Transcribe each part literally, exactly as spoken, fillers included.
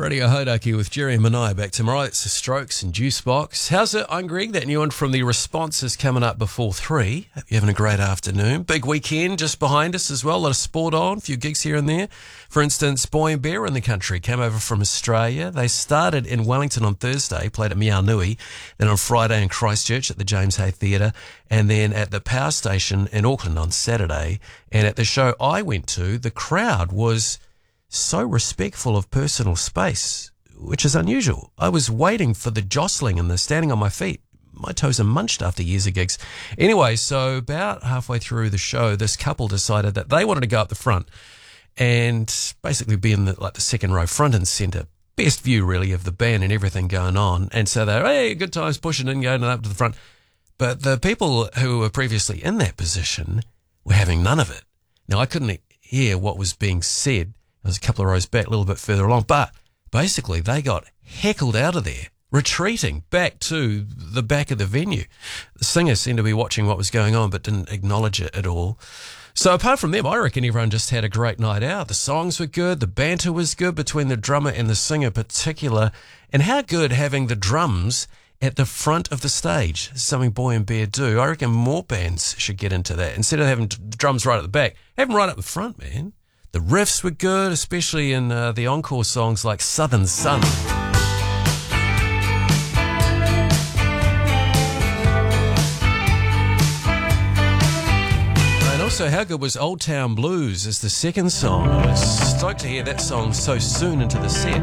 Radio Hodaki with Jerry and Manai back tomorrow. It's the Strokes and Juice Box. How's it? I'm Greg. That new one from the Responses coming up before three. Hope you're having a great afternoon. Big weekend just behind us as well. A lot of sport on, a few gigs here and there. For instance, Boy and Bear in the country came over from Australia. They started in Wellington on Thursday, played at Meow Nui, then on Friday in Christchurch at the James Hay Theatre, and then at the Power Station in Auckland on Saturday. And at the show I went to, the crowd was so respectful of personal space, which is unusual. I was waiting for the jostling and the standing on my feet. My toes are munched after years of gigs. Anyway, so about halfway through the show, this couple decided that they wanted to go up the front and basically be in the, like the second row, front and centre. Best view, really, of the band and everything going on. And so they're, hey, good times, pushing in, going up to the front. But the people who were previously in that position were having none of it. Now, I couldn't hear what was being said. I was a couple of rows back, a little bit further along. But basically, they got heckled out of there, retreating back to the back of the venue. The singer seemed to be watching what was going on, but didn't acknowledge it at all. So apart from them, I reckon everyone just had a great night out. The songs were good. The banter was good between the drummer and the singer in particular. And how good having the drums at the front of the stage, something Boy and Bear do. I reckon more bands should get into that. Instead of having drums right at the back, have them right up the front, man. The riffs were good, especially in uh, the encore songs like Southern Sun. And also, how good was Old Town Blues as the second song? I was stoked to hear that song so soon into the set.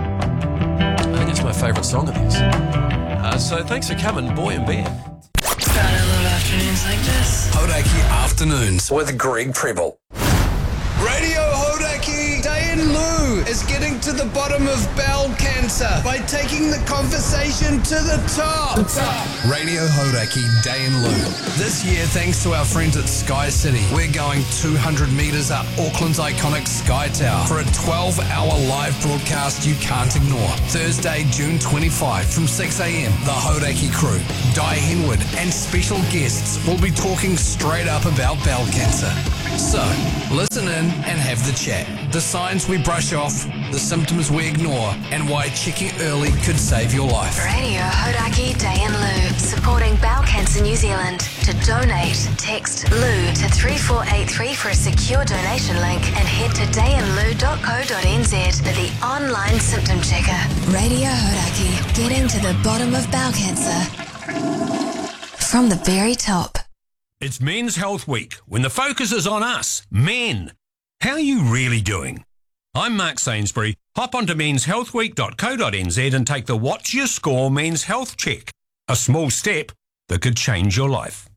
I think it's my favourite song of theirs. Uh, so thanks for coming, Boy and Bear. God, I love afternoons like this. Hodaki Afternoons with Greg Preble. Radio Hodaki, Diane Lou is getting to the bottom of bowel cancer by taking the conversation to the top. Radio Hodaki, Diane Lou. This year, thanks to our friends at Sky City, we're going two hundred metres up Auckland's iconic Sky Tower for a twelve hour live broadcast you can't ignore. Thursday, June twenty-fifth from six a.m, the Hodaki crew, Di Henwood and special guests will be talking straight up about bowel cancer. So, listen in and have the chat. The signs we brush off, the symptoms we ignore, and why checking early could save your life. Radio Hodaki Day and Lou, supporting Bowel Cancer New Zealand. To donate, text Lou to three four eight three for a secure donation link and head to day and lou dot co dot n z for the online symptom checker. Radio Hodaki, getting to the bottom of bowel cancer from the very top. It's Men's Health Week, when the focus is on us, men. How are you really doing? I'm Mark Sainsbury. Hop onto mens health week dot co dot n z and take the What's Your Score Men's Health Check. A small step that could change your life.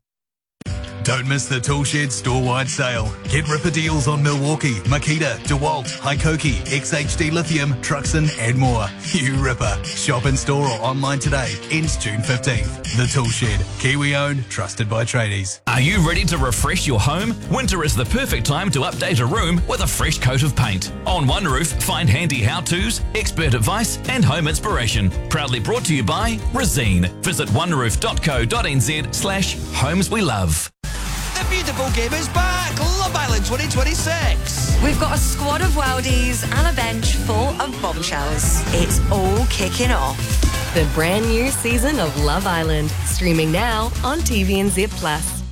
Don't miss the Toolshed store-wide sale. Get ripper deals on Milwaukee, Makita, DeWalt, Hikoki, X H D Lithium, Truxton and more. You ripper. Shop in store or online today. Ends June fifteenth. The Toolshed. Kiwi-owned, trusted by tradies. Are you ready to refresh your home? Winter is the perfect time to update a room with a fresh coat of paint. On One Roof, find handy how-tos, expert advice and home inspiration. Proudly brought to you by Resene. Visit one roof dot co dot n z slash homes we love. The beautiful game is back! Love Island twenty twenty-six! We've got a squad of worldies and a bench full of bombshells. It's all kicking off. The brand new season of Love Island, streaming now on T V N Z plus.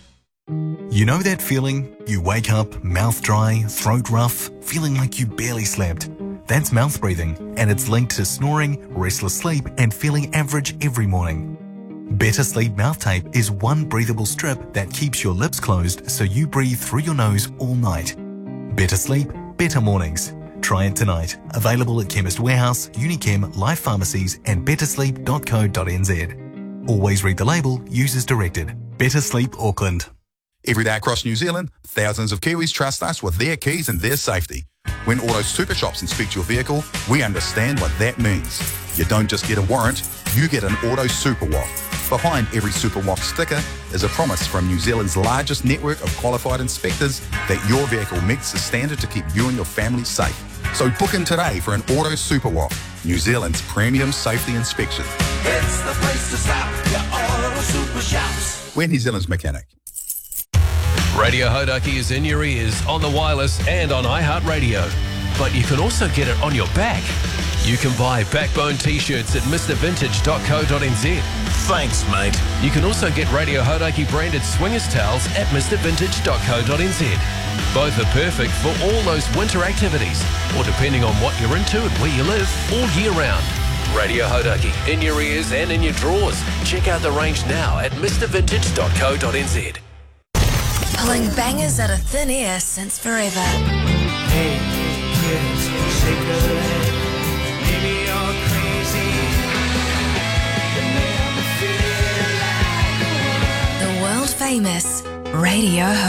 You know that feeling? You wake up, mouth dry, throat rough, feeling like you barely slept. That's mouth breathing, and it's linked to snoring, restless sleep, and feeling average every morning. Better Sleep Mouth Tape is one breathable strip that keeps your lips closed so you breathe through your nose all night. Better sleep, better mornings. Try it tonight. Available at Chemist Warehouse, Unichem, Life Pharmacies and better sleep dot co dot n z. Always read the label, use as directed. Better Sleep Auckland. Every day across New Zealand, thousands of Kiwis trust us with their keys and their safety. When Auto Super Shops inspect your vehicle, we understand what that means. You don't just get a warrant, you get an Auto Super Walk. Behind every Super Walk sticker is a promise from New Zealand's largest network of qualified inspectors that your vehicle meets the standard to keep you and your family safe. So book in today for an Auto Super Walk, New Zealand's premium safety inspection. It's the place to stop, your Auto Super Shops. We're New Zealand's mechanic. Radio Hodaki is in your ears, on the wireless and on iHeartRadio. But you can also get it on your back. You can buy Backbone t-shirts at mister vintage dot co dot n z. Thanks, mate. You can also get Radio Hodaki branded swingers towels at mister vintage dot co dot n z. Both are perfect for all those winter activities, or depending on what you're into and where you live, all year round. Radio Hodaki, in your ears and in your drawers. Check out the range now at mister vintage dot co dot n z. Pulling bangers out of thin air since forever. Hey, kids, shake your leg. Maybe you're crazy. You never feel like The world famous Radio